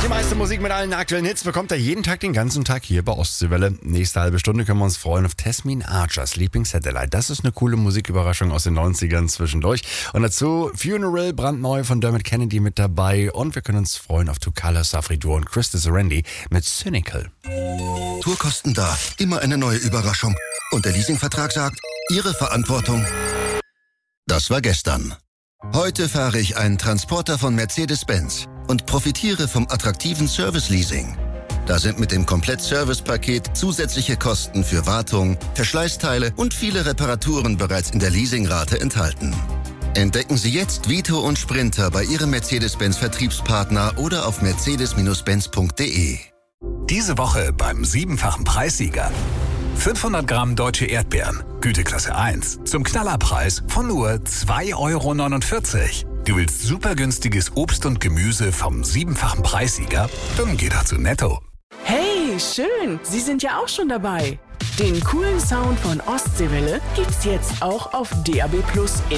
Die meiste Musik mit allen aktuellen Hits bekommt ihr jeden Tag den ganzen Tag hier bei Ostseewelle. Nächste halbe Stunde können wir uns freuen auf Tasmin Archer, Sleeping Satellite. Das ist eine coole Musiküberraschung aus den 90ern zwischendurch. Und dazu Funeral, brandneu von Dermot Kennedy mit dabei. Und wir können uns freuen auf Two Colors, Safri Duo und Christa Serendi mit Cynical. Tourkosten da, immer eine neue Überraschung. Und der Leasingvertrag sagt, Ihre Verantwortung. Das war gestern. Heute fahre ich einen Transporter von Mercedes-Benz und profitiere vom attraktiven Service-Leasing. Da sind mit dem Komplett-Service-Paket zusätzliche Kosten für Wartung, Verschleißteile und viele Reparaturen bereits in der Leasingrate enthalten. Entdecken Sie jetzt Vito und Sprinter bei Ihrem Mercedes-Benz-Vertriebspartner oder auf mercedes-benz.de. Diese Woche beim 7-fachen Preissieger. 500 Gramm deutsche Erdbeeren, Güteklasse 1, zum Knallerpreis von nur 2,49 €. Du willst super günstiges Obst und Gemüse vom 7-fachen Preissieger? Dann geh doch zu Netto. Hey, schön, Sie sind ja auch schon dabei. Den coolen Sound von Ostseewelle gibt's jetzt auch auf DAB+